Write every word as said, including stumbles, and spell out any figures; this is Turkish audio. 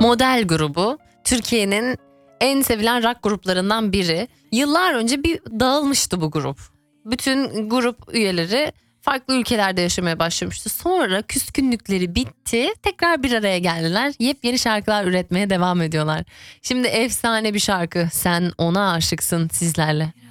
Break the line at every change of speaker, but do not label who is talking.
model grubu. Türkiye'nin en sevilen rock gruplarından biri. Yıllar önce bir dağılmıştı bu grup. Bütün grup üyeleri farklı ülkelerde yaşamaya başlamıştı. Sonra küskünlükleri bitti. Tekrar bir araya geldiler. Yepyeni şarkılar üretmeye devam ediyorlar. Şimdi efsane bir şarkı. Sen ona aşıksın sizlerle.